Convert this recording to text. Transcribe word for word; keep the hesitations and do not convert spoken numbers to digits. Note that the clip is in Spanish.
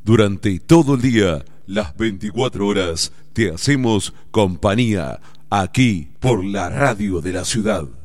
Durante todo el día, las veinticuatro horas, te hacemos compañía aquí por la radio de la ciudad.